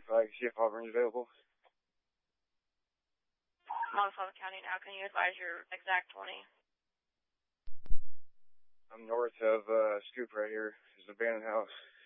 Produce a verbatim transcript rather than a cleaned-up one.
so I can see if Auburn's available. Monmouth County now, can you advise your exact twenty? I'm north of uh, Scoop right here. There's an abandoned house.